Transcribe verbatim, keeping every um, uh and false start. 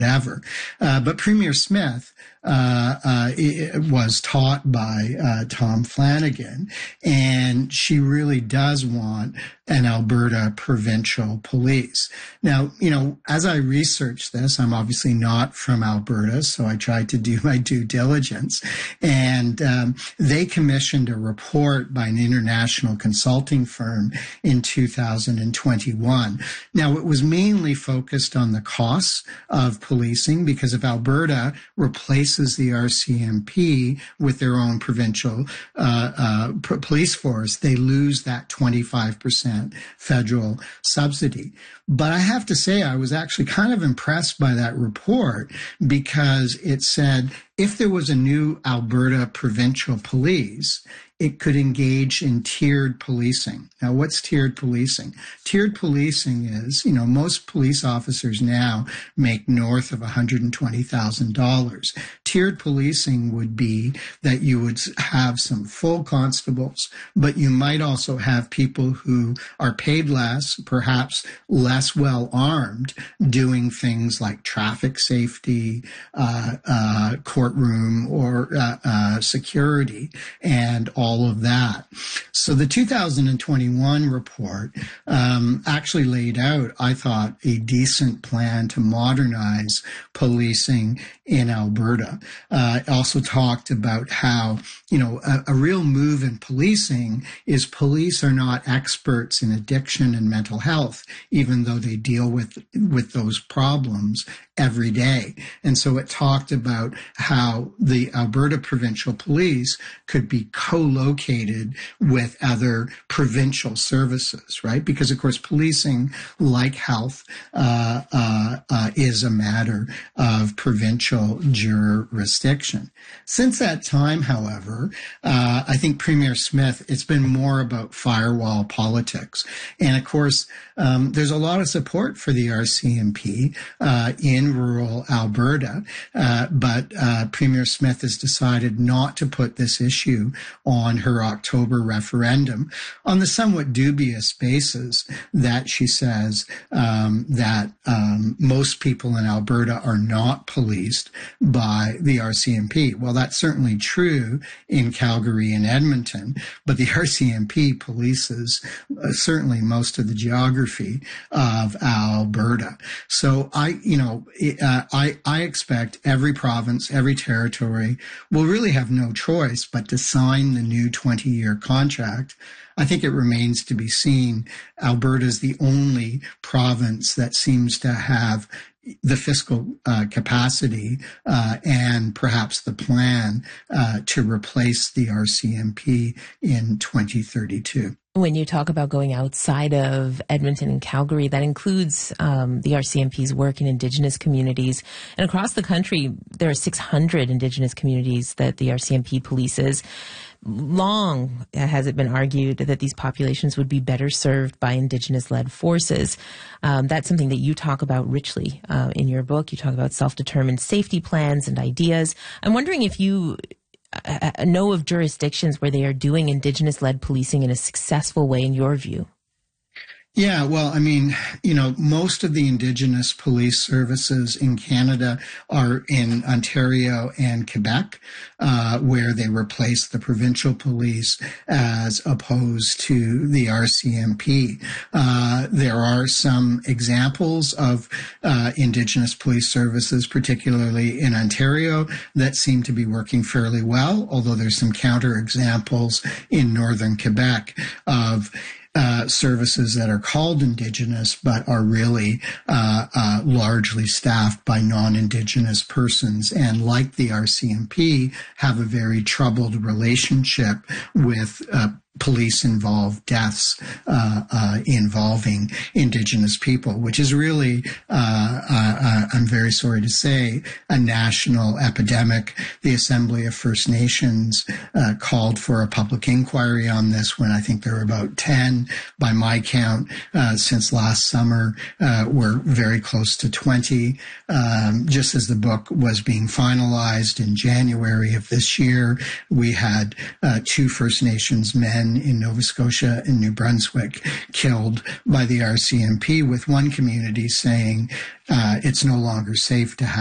whatever. Uh, but Premier Smith uh, uh, was taught by uh, Tom Flanagan, and she really does want an Alberta provincial police. Now, you know, as I researched this, I'm obviously not from Alberta, so I tried to do my due diligence, and um, they commissioned a report by an international consulting firm in two thousand twenty-one. Now, it was mainly focused on the costs of policing, because if Alberta replaces the R C M P with their own provincial uh, uh, police force, they lose that twenty-five percent federal subsidy. But I have to say, I was actually kind of impressed by that report, because it said if there was a new Alberta provincial police, it could engage in tiered policing. Now, what's tiered policing? Tiered policing is, you know, most police officers now make north of one hundred twenty thousand dollars. Tiered policing would be that you would have some full constables, but you might also have people who are paid less, perhaps less well armed, doing things like traffic safety, uh, uh, courtroom or uh, uh, security, and all of that. So the two thousand twenty-one report um, actually laid out, I thought, a decent plan to modernize policing in Alberta. Uh, it also talked about how, you know, a, a real move in policing is police are not experts in addiction and mental health, even though they deal with, with those problems every day. And so it talked about how the Alberta Provincial Police could be co-located with other provincial services, right? Because, of course, policing, like health, uh, uh, uh, is a matter of provincial jurisdiction. Since that time, however, uh, I think Premier Smith, it's been more about firewall politics. And, of course, um, there's a lot of support for the R C M P uh, in rural Alberta, uh, but uh, Premier Smith has decided not to put this issue on her October referendum on the somewhat dubious basis that she says um, that um, most people in Alberta are not policed by the R C M P. Well, that's certainly true in Calgary and Edmonton, but the R C M P polices uh, certainly most of the geography of Alberta. So I, you know, uh, I, I expect every province, every territory will really have no choice but to sign the new twenty-year contract. I think it remains to be seen. Alberta is the only province that seems to have the fiscal uh, capacity uh, and perhaps the plan uh, to replace the R C M P in twenty thirty-two. When you talk about going outside of Edmonton and Calgary, that includes um, the R C M P's work in Indigenous communities. And across the country, there are six hundred Indigenous communities that the R C M P polices. Long has it been argued that these populations would be better served by Indigenous-led forces. Um, that's something that you talk about richly uh, in your book. You talk about self-determined safety plans and ideas. I'm wondering if you uh, know of jurisdictions where they are doing Indigenous-led policing in a successful way, in your view. Yeah, well, I mean, you know, most of the Indigenous police services in Canada are in Ontario and Quebec, uh, where they replace the provincial police as opposed to the R C M P. Uh, there are some examples of uh, Indigenous police services, particularly in Ontario, that seem to be working fairly well, although there's some counter examples in northern Quebec of Uh, services that are called Indigenous but are really uh, uh, largely staffed by non-Indigenous persons, and like the R C M P, have a very troubled relationship with uh, police-involved deaths uh, uh, involving Indigenous people, which is really, uh, uh, I'm very sorry to say, a national epidemic. The Assembly of First Nations uh, called for a public inquiry on this when I think there were about ten. By my count, uh, since last summer, uh, we're very close to twenty. Um, just as the book was being finalized in January of this year, we had uh, two First Nations men men in Nova Scotia and New Brunswick killed by the R C M P, with one community saying uh, it's no longer safe to have